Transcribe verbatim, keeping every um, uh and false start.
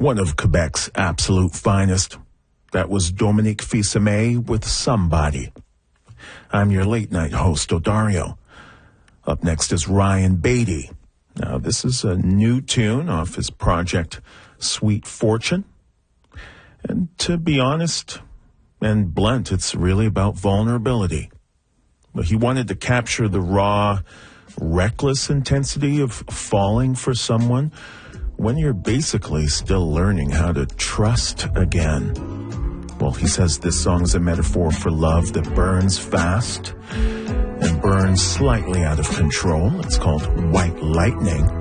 one of Quebec's absolute finest. That was Dominique Fils-Aimé with Somebody. I'm your late-night host, Odario. Up next is Ryan Beatty. Now, this is a new tune off his project, Sweet Fortune. And to be honest and blunt, it's really about vulnerability. But he wanted to capture the raw, reckless intensity of falling for someone when you're basically still learning how to trust again. Well, he says this song is a metaphor for love that burns fast and burns slightly out of control. It's called White Lightning.